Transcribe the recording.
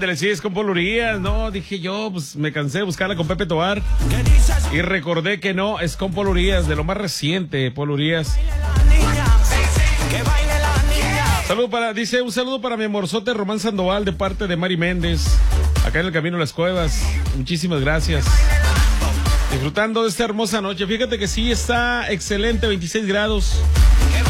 Ándale, sí, es con Paul Urias. No, dije yo, pues me cansé de buscarla con Pepe Tobar. Y recordé que no, es con Paul Urias, de lo más reciente, Paul Urias. Dice, un saludo para mi amorzote Román Sandoval de parte de Mari Méndez, acá en el camino a las cuevas. Muchísimas gracias. Disfrutando de esta hermosa noche. Fíjate que sí, está excelente, 26 grados.